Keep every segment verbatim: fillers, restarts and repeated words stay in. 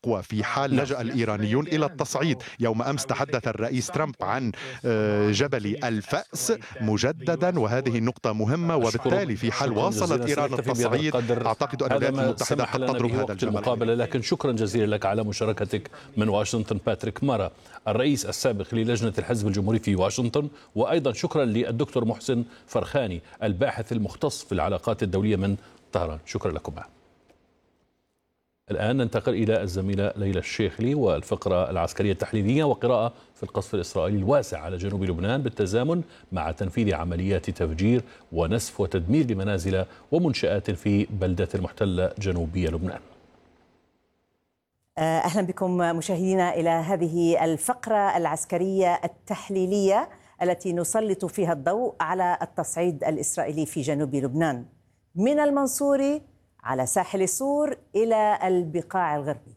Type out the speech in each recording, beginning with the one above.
أقوى في حال لجأ الإيرانيون إلى التصعيد. يوم أمس تحدث الرئيس ترامب عن جبل الفأس مجددا، وهذه النقطة مهمة، وبالتالي في حال واصلت إيران التصعيد أعتقد أن الولايات المتحدة قد تضرب هذا الجبل. المقابلة. لكن شكرا جزيلا لك على مشاركتك من واشنطن باتريك مارا، الرئيس السابق للجنة الحزب الجمهوري في واشنطن، وأيضا شكرا للدكتور محسن فرخاني الباحث المختص في العلاقات الدولية من طهران. شكرا لكم. الآن ننتقل إلى الزميلة ليلى الشيخلي والفقرة العسكرية التحليلية وقراءة في القصف الإسرائيلي الواسع على جنوب لبنان بالتزامن مع تنفيذ عمليات تفجير ونسف وتدمير لمنازل ومنشآت في بلدة المحتلة جنوبية لبنان. أهلا بكم مشاهدينا إلى هذه الفقرة العسكرية التحليلية التي نسلط فيها الضوء على التصعيد الإسرائيلي في جنوب لبنان من المنصوري على ساحل سور إلى البقاع الغربي.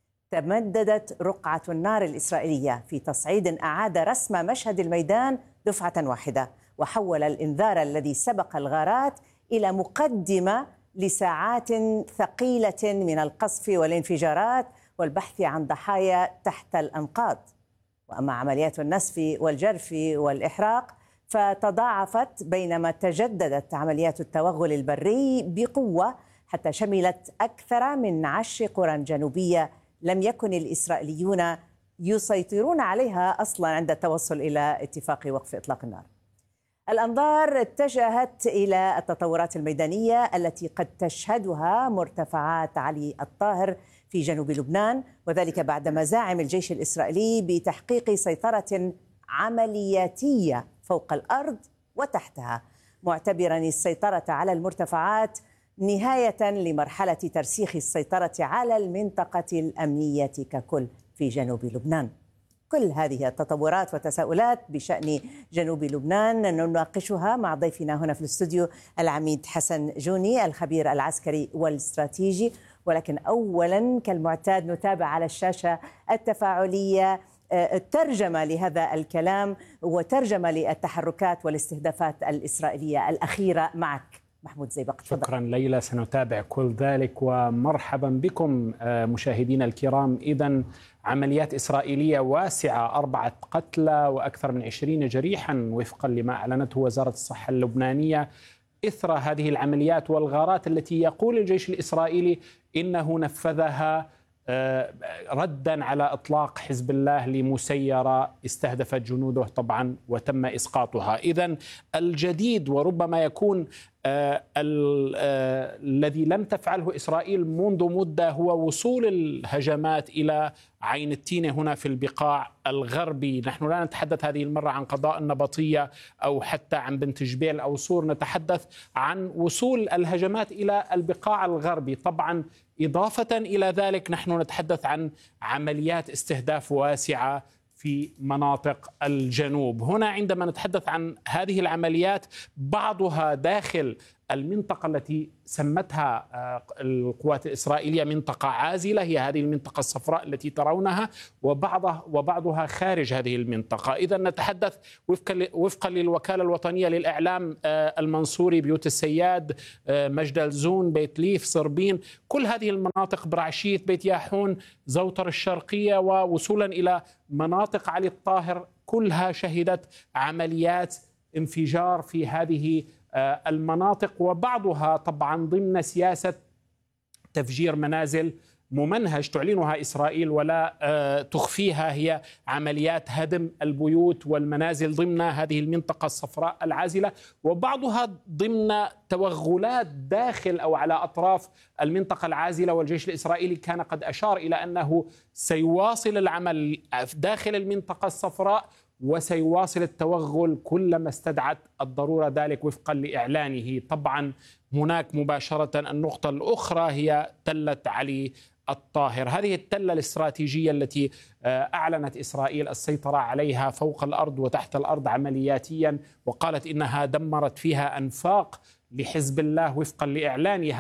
تمددت رقعة النار الإسرائيلية في تصعيد أعاد رسم مشهد الميدان دفعة واحدة، وحول الإنذار الذي سبق الغارات إلى مقدمة لساعات ثقيلة من القصف والانفجارات والبحث عن ضحايا تحت الأنقاض. وأما عمليات النسف والجرف والإحراق فتضاعفت، بينما تجددت عمليات التوغل البري بقوة حتى شملت أكثر من عشر قرى جنوبية لم يكن الإسرائيليون يسيطرون عليها أصلا عند التوصل إلى اتفاق وقف إطلاق النار. الأنظار اتجهت إلى التطورات الميدانية التي قد تشهدها مرتفعات علي الطاهر في جنوب لبنان، وذلك بعد مزاعم الجيش الإسرائيلي بتحقيق سيطرة عملياتية فوق الأرض وتحتها، معتبرا السيطرة على المرتفعات نهاية لمرحلة ترسيخ السيطرة على المنطقة الأمنية ككل في جنوب لبنان. كل هذه التطورات وتساؤلات بشأن جنوب لبنان نناقشها مع ضيفنا هنا في الاستوديو العميد حسن جوني الخبير العسكري والاستراتيجي. ولكن أولا كالمعتاد نتابع على الشاشة التفاعلية ترجمة لهذا الكلام وترجمة للتحركات والاستهدافات الإسرائيلية الأخيرة معك محمود زيبق. شكرا ليلى، سنتابع كل ذلك ومرحبا بكم مشاهدينا الكرام. إذن عمليات إسرائيلية واسعة، أربعة قتلى وأكثر من عشرين جريحا وفقا لما أعلنته وزارة الصحة اللبنانية إثر هذه العمليات والغارات التي يقول الجيش الإسرائيلي إنه نفذها ردا على إطلاق حزب الله لمسيرة استهدفت جنوده طبعا وتم إسقاطها. إذن الجديد وربما يكون آه آه الذي لم تفعله إسرائيل منذ مدة هو وصول الهجمات إلى عين التينة هنا في البقاع الغربي. نحن لا نتحدث هذه المرة عن قضاء النبطية أو حتى عن بنت جبيل أو صور، نتحدث عن وصول الهجمات إلى البقاع الغربي. طبعا إضافة إلى ذلك نحن نتحدث عن عمليات استهداف واسعة في مناطق الجنوب. هنا عندما نتحدث عن هذه العمليات بعضها داخل المنطقة التي سمتها القوات الإسرائيلية منطقة عازلة، هي هذه المنطقة الصفراء التي ترونها، وبعضها وبعضها خارج هذه المنطقة. إذا نتحدث وفقا وفقا للوكالة الوطنية للإعلام المنصوري، بيوت السياد، مجد الزون، بيت ليف، صربين، كل هذه المناطق، برعشيت، بيت ياحون، زوتر الشرقية، ووصولا إلى مناطق علي الطاهر، كلها شهدت عمليات انفجار في هذه المناطق، وبعضها طبعا ضمن سياسة تفجير منازل ممنهج تعلنها إسرائيل ولا تخفيها، هي عمليات هدم البيوت والمنازل ضمن هذه المنطقة الصفراء العازلة، وبعضها ضمن توغلات داخل أو على أطراف المنطقة العازلة. والجيش الإسرائيلي كان قد أشار إلى أنه سيواصل العمل داخل المنطقة الصفراء وسيواصل التوغل كلما استدعت الضرورة ذلك وفقا لإعلانه. طبعا هناك مباشرة النقطة الأخرى هي تلة علي الطاهر، هذه التلة الاستراتيجية التي أعلنت إسرائيل السيطرة عليها فوق الأرض وتحت الأرض عملياتيا، وقالت إنها دمرت فيها أنفاق لحزب الله وفقا لإعلانها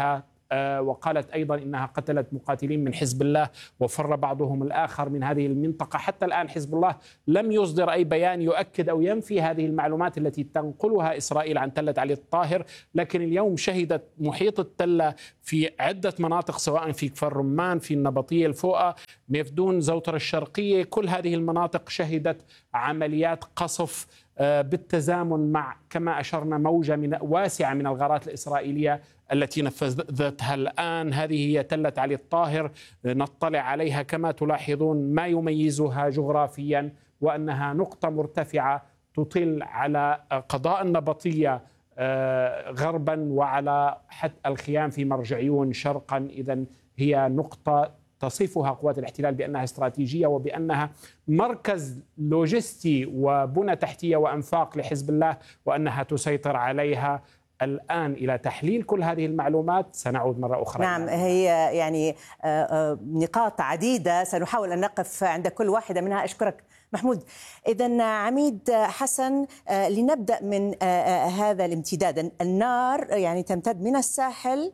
وقالت أيضا إنها قتلت مقاتلين من حزب الله وفر بعضهم الآخر من هذه المنطقة. حتى الآن حزب الله لم يصدر أي بيان يؤكد أو ينفي هذه المعلومات التي تنقلها إسرائيل عن تلة علي الطاهر. لكن اليوم شهدت محيط التلة في عدة مناطق، سواء في كفر رمان، في النبطية الفوقة، ميفدون، زوتر الشرقية، كل هذه المناطق شهدت عمليات قصف بالتزامن مع، كما أشرنا، موجة من واسعة من الغارات الإسرائيلية التي نفذتها الآن. هذه هي تلة علي الطاهر، نطلع عليها كما تلاحظون ما يميزها جغرافيا، وأنها نقطة مرتفعة تطل على قضاء النبطية غربا وعلى حتى الخيام في مرجعيون شرقا. إذن هي نقطة تصفها قوات الاحتلال بأنها استراتيجية وبأنها مركز لوجستي وبنى تحتية وأنفاق لحزب الله، وأنها تسيطر عليها. الآن إلى تحليل كل هذه المعلومات سنعود مرة أخرى. نعم، هي يعني نقاط عديدة سنحاول أن نقف عند كل واحدة منها. أشكرك محمود. إذن عميد حسن، لنبدأ من هذا الامتداد. النار يعني تمتد من الساحل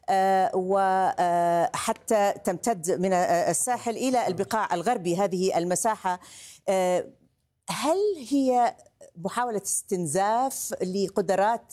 وحتى تمتد من الساحل إلى البقاع الغربي، هذه المساحة. هل هي محاولة استنزاف لقدرات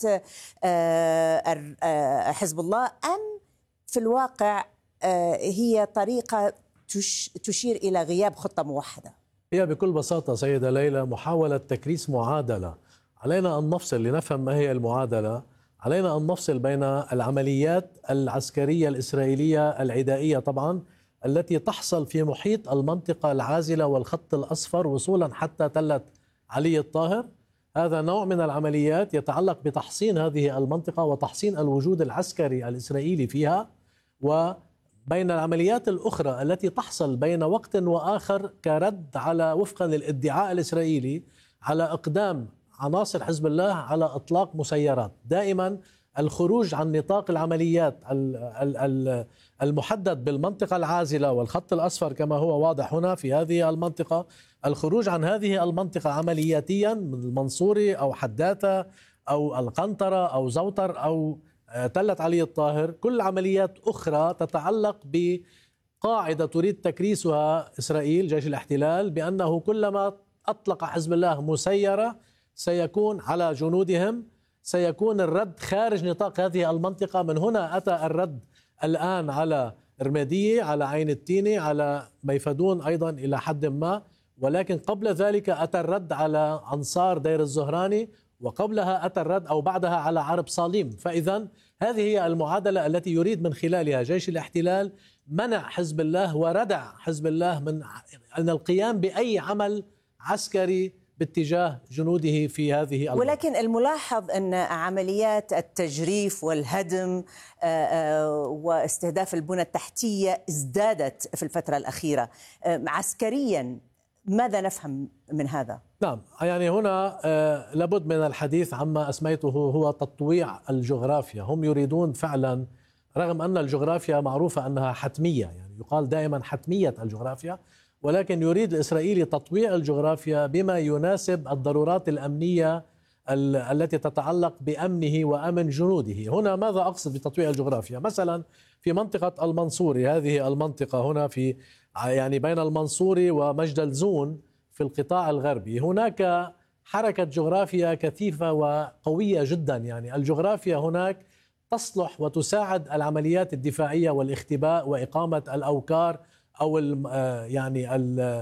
حزب الله، أم في الواقع هي طريقة تشير إلى غياب خطة موحدة؟ هي بكل بساطة سيدة ليلى محاولة تكريس معادلة. علينا أن نفصل لنفهم ما هي المعادلة. علينا أن نفصل بين العمليات العسكرية الإسرائيلية العدائية طبعا التي تحصل في محيط المنطقة العازلة والخط الأصفر وصولا حتى تلة علي الطاهر. هذا نوع من العمليات يتعلق بتحصين هذه المنطقة وتحصين الوجود العسكري الإسرائيلي فيها، وبين العمليات الأخرى التي تحصل بين وقت وآخر كرد على وفقا للادعاء الإسرائيلي على إقدام عناصر حزب الله على إطلاق مسيرات. دائما الخروج عن نطاق العمليات المحدد بالمنطقة العازلة والخط الأصفر كما هو واضح هنا في هذه المنطقة، الخروج عن هذه المنطقة عملياتيا من المنصوري أو حداثة أو القنطرة أو زوتر أو تلة علي الطاهر، كل عمليات أخرى تتعلق بقاعدة تريد تكريسها إسرائيل جيش الاحتلال بأنه كلما أطلق حزب الله مسيرة سيكون على جنودهم، سيكون الرد خارج نطاق هذه المنطقة. من هنا أتى الرد الآن على رمادية، على عين التيني، على ميفدون أيضا إلى حد ما، ولكن قبل ذلك أتى الرد على أنصار دير الزهراني، وقبلها أتى الرد أو بعدها على عرب صاليم. فإذا هذه هي المعادلة التي يريد من خلالها جيش الاحتلال منع حزب الله وردع حزب الله من أن القيام بأي عمل عسكري باتجاه جنوده في هذه الوقت. ولكن الملاحظ أن عمليات التجريف والهدم واستهداف البنى التحتية ازدادت في الفترة الأخيرة. عسكريا ماذا نفهم من هذا؟ نعم، يعني هنا لابد من الحديث عما أسميته هو تطويع الجغرافيا. هم يريدون فعلا، رغم أن الجغرافيا معروفة أنها حتمية، يعني يقال دائما حتمية الجغرافيا، ولكن يريد الإسرائيلي تطويع الجغرافيا بما يناسب الضرورات الأمنية التي تتعلق بأمنه وأمن جنوده. هنا ماذا أقصد بتطويع الجغرافيا؟ مثلا في منطقة المنصوري، هذه المنطقة هنا في يعني بين المنصوري ومجدل زون في القطاع الغربي، هناك حركة جغرافيا كثيفة وقوية جدا. يعني الجغرافيا هناك تصلح وتساعد العمليات الدفاعية والاختباء وإقامة الأوكار أو يعني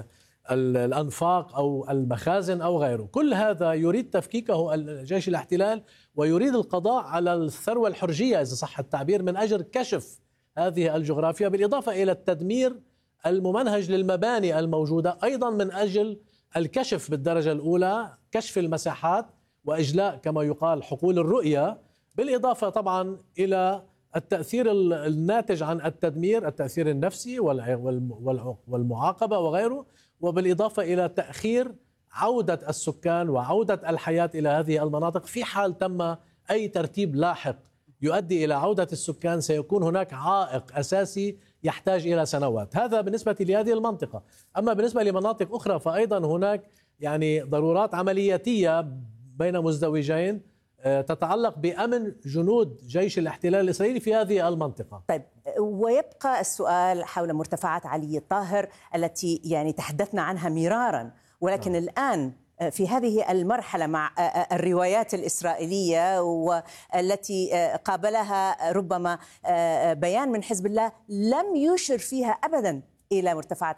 الأنفاق أو المخازن أو غيره. كل هذا يريد تفكيكه الجيش الاحتلال، ويريد القضاء على الثروة الحرجية إذا صح التعبير من أجل كشف هذه الجغرافيا، بالإضافة إلى التدمير الممنهج للمباني الموجودة، أيضا من أجل الكشف بالدرجة الأولى، كشف المساحات وإجلاء كما يقال حقول الرؤية، بالإضافة طبعا إلى التأثير الناتج عن التدمير، التأثير النفسي والمعاقبة وغيره، وبالإضافة إلى تأخير عودة السكان وعودة الحياة إلى هذه المناطق. في حال تم أي ترتيب لاحق يؤدي إلى عودة السكان سيكون هناك عائق أساسي يحتاج إلى سنوات. هذا بالنسبة لهذه المنطقة. أما بالنسبة لمناطق أخرى فأيضا هناك يعني ضرورات عملياتية بين مزدوجين. تتعلق بأمن جنود جيش الاحتلال الإسرائيلي في هذه المنطقة. طيب، ويبقى السؤال حول مرتفعات علي الطاهر التي يعني تحدثنا عنها مرارا، ولكن نعم. الآن في هذه المرحلة مع الروايات الإسرائيلية والتي قابلها ربما بيان من حزب الله لم يشر فيها أبدا إلى مرتفعات